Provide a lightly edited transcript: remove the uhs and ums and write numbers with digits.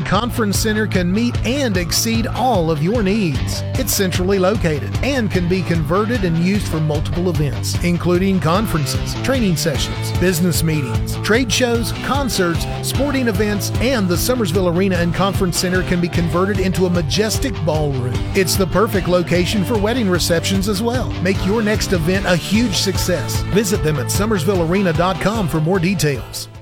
Conference Center can meet and exceed all of your needs. It's centrally located and can be converted and used for multiple events, including conferences, training sessions, business meetings, trade shows, concerts, sporting events, and the Summersville Arena and Conference Center can be converted into a majestic ballroom. It's the perfect location for wedding receptions as well. Make your next event a huge success. Visit them at summersvillearena.com for more details.